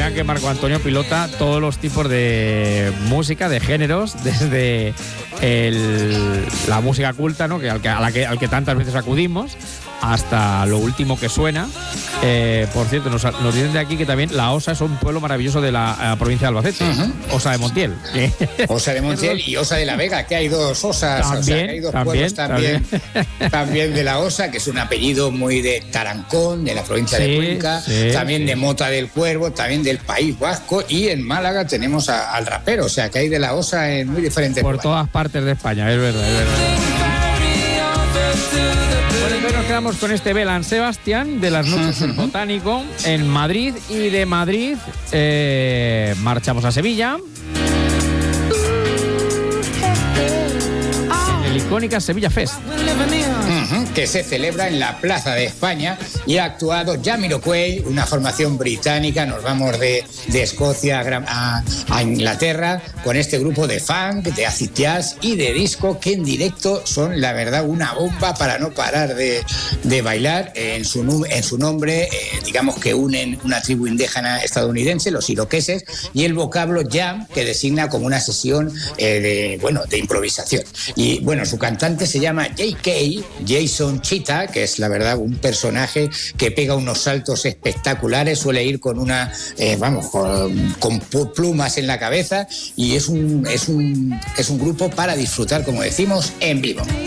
vean que Marco Antonio pilota todos los tipos de música, de géneros, desde la música culta, ¿no? al que tantas veces acudimos, hasta lo último que suena. Por cierto, nos dicen de aquí que también La Osa es un pueblo maravilloso de la provincia de Albacete. Osa de Montiel. Osa de Montiel y Osa de la Vega, que hay dos osas, también, o sea, que hay dos pueblos también de La Osa, que es un apellido muy de Tarancón, de la provincia de Cuenca, también de Mota del Cuervo, también del País Vasco, y en Málaga tenemos al rapero, o sea, que hay de La Osa en muy diferentes por lugares. Todas partes de España, es verdad. Bueno, entonces nos quedamos con este Belan Sebastián de las noches del Botánico en Madrid, y de Madrid marchamos a Sevilla. El icónica Sevilla Fest. Que se celebra en la Plaza de España, y ha actuado Jamiroquai, una formación británica. Nos vamos de Escocia a Inglaterra con este grupo de funk, de acid jazz y de disco, que en directo son, la verdad, una bomba para no parar de bailar. En su nombre, digamos que unen una tribu indígena estadounidense, los iroqueses, y el vocablo jam, que designa como una sesión de improvisación. Y bueno, su cantante se llama Jason Chita, que es, la verdad, un personaje que pega unos saltos espectaculares, suele ir con con plumas en la cabeza, y es un grupo para disfrutar, como decimos, en vivo.